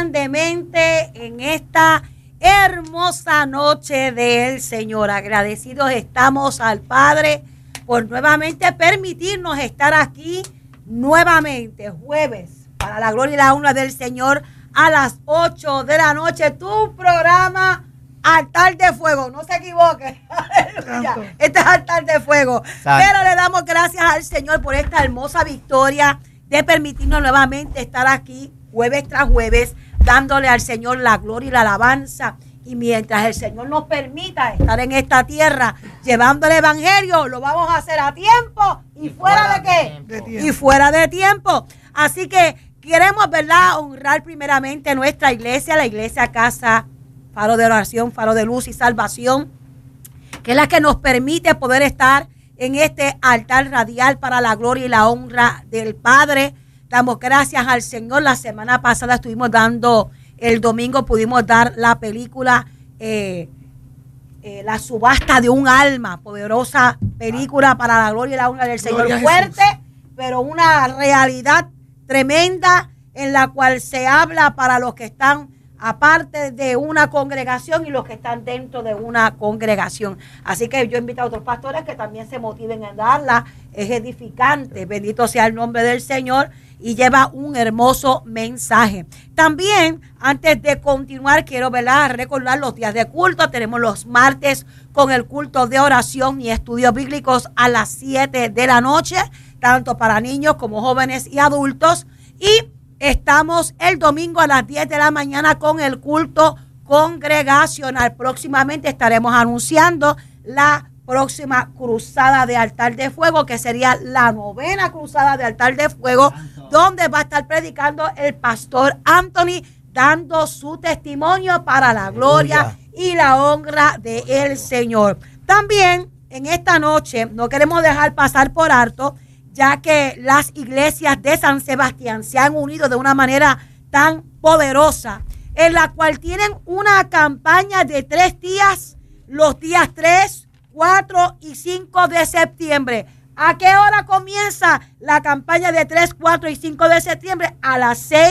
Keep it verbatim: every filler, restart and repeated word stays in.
grandemente en esta hermosa noche del Señor. Agradecidos estamos al Padre por nuevamente permitirnos estar aquí nuevamente, jueves, para la gloria y la honra del Señor, a las ocho de la noche, tu programa Altar de Fuego, no se equivoque. Este es Altar de Fuego. Santo. Pero le damos gracias al Señor por esta hermosa victoria de permitirnos nuevamente estar aquí jueves tras jueves, dándole al Señor la gloria y la alabanza. Y mientras el Señor nos permita estar en esta tierra llevando el evangelio, lo vamos a hacer a tiempo y fuera de qué, de tiempo. y fuera de tiempo. Así que queremos, ¿verdad?, honrar primeramente nuestra iglesia, la iglesia Casa Faro de Oración, Faro de Luz y Salvación, que es la que nos permite poder estar en este altar radial para la gloria y la honra del Padre. Damos gracias al Señor. La semana pasada estuvimos dando, el domingo pudimos dar la película eh, eh, La subasta de un alma, poderosa película para la gloria y la honra del Señor. Gloria fuerte, pero una realidad tremenda en la cual se habla para los que están aparte de una congregación y los que están dentro de una congregación. Así que yo invito a otros pastores que también se motiven en darla. Es edificante, bendito sea el nombre del Señor, y lleva un hermoso mensaje. También, antes de continuar, quiero, ¿verdad?, recordar los días de culto. Tenemos los martes con el culto de oración y estudios bíblicos a las siete de la noche, tanto para niños como jóvenes y adultos. Y estamos el domingo a las diez de la mañana con el culto congregacional. Próximamente estaremos anunciando la próxima cruzada de Altar de Fuego, que sería la novena cruzada de Altar de Fuego, Santo. Donde va a estar predicando el pastor Anthony, dando su testimonio para la gloria y la honra del Señor. También en esta noche no queremos dejar pasar por alto, ya que las iglesias de San Sebastián se han unido de una manera tan poderosa, en la cual tienen una campaña de tres días, los días tres, cuatro y cinco de septiembre. ¿A qué hora comienza la campaña de tres, cuatro y cinco de septiembre? A las seis